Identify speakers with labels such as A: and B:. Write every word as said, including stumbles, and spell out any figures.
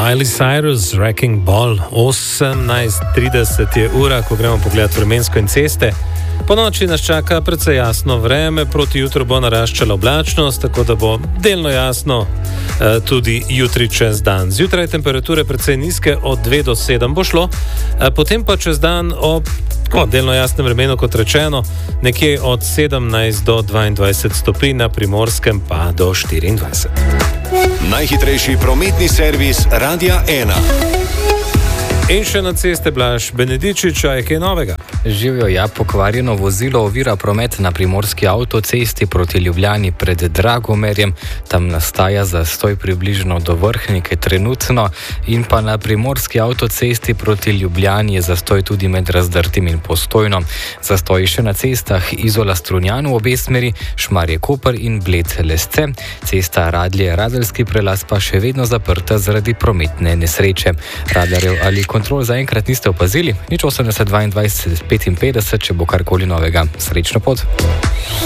A: Miley Cyrus, Wrecking Ball, osemnajst trideset je ura, ko gremo pogledat vremensko in ceste. Po noči nas čaka precej jasno vreme, proti jutru bo naraščala oblačnost, tako da bo delno jasno eh, tudi jutri čez dan. Zjutraj temperature precej nizke, od dve do sedem bo šlo, eh, potem pa čez dan ob o, delno jasnem vremenu, kot rečeno, nekje od sedemnajst do dvaindvajset stopinj, na Primorskem pa do štiriindvajset.
B: Najhitrejši prometni servis Radia ena.
A: In še na ceste Blaž Benedičič, a je kaj novega?
C: Živijo, ja, pokvarjeno vozilo ovira promet na primorski avtocesti proti Ljubljani pred Dragomerjem. Tam nastaja zastoj približno do Vrhnike trenutno, in pa na primorski avtocesti proti Ljubljani je zastoj tudi med Razdrtim in Postojno. Zastoj še na cestah Izola-Strunjan v obe smeri, Šmarje-Koper in Bled-Lesce. Cesta Radlje-Radeljski prelaz pa še vedno zaprta zaradi prometne nesreče. Radarjev ali kontrol zaenkrat niste opazili, nič osemdeset dvaindvajset petinpetdeset, če bo karkoli novega. Srečno pot!